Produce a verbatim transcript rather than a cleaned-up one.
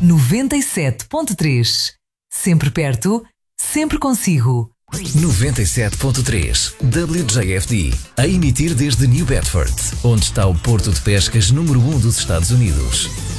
noventa e sete ponto três. Sempre perto, sempre consigo. noventa e sete ponto três W J F D, a emitir desde New Bedford, onde está o porto de pescas número um dos Estados Unidos.